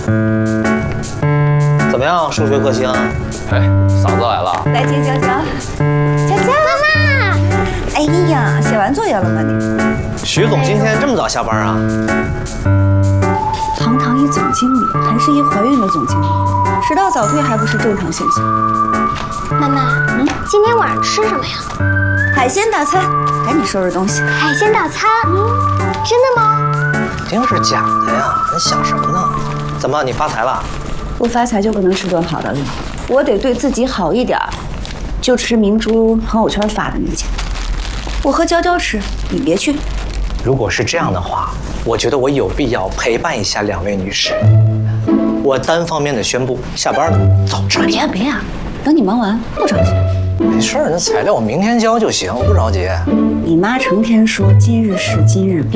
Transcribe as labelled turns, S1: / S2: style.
S1: 怎么样，数学克星？
S2: 哎，嫂子来了。
S3: 来接娇娇。娇娇，妈妈。哎呀，写完作业了吗你？
S1: 徐总今天这么早下班啊？
S3: 堂堂一总经理，还是一怀孕的总经理，迟到早退还不是正常现象。
S4: 妈妈，今天晚上吃什么呀？
S3: 海鲜大餐，赶紧收拾东西。
S4: 海鲜大餐？真的吗？
S1: 肯定是假的呀！你想什么呢？怎么，你发财了？
S3: 不发财就不能吃顿好的了，我得对自己好一点，就吃明珠朋友圈发的那家。我和娇娇吃，你别去。
S1: 如果是这样的话，我觉得我有必要陪伴一下两位女士。我单方面的宣布，下班了，走，撤。
S3: 别呀，等你忙完，不着急。
S1: 没事儿，那材料我明天交就行，不着急。
S3: 你妈成天说今日事今日毕。